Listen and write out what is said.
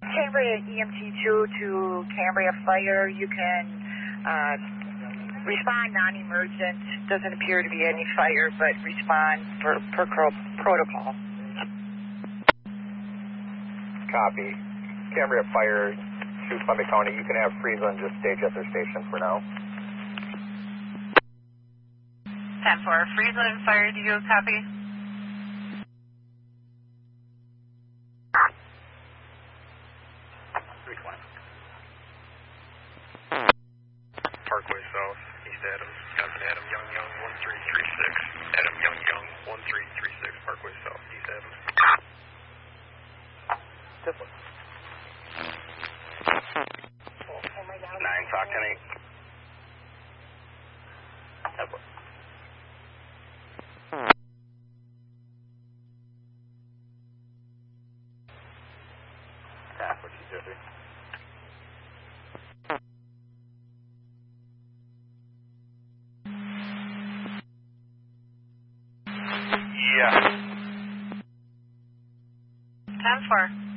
Cambria EMT2 to Cambria Fire. You can respond non-emergent. Doesn't appear to be any fire, but respond per protocol. Copy. Cambria Fire to Columbia County. You can have Friesland just stage at their station for now. 10-4. Friesland Fire, do you copy? Parkway South, East Adams, Captain Adam Young Young 1336. Adam Young Young 1336, Parkway South, East Adams. This one. 9 Fox 10-8. That one. That's what you did. Yeah. 10-4.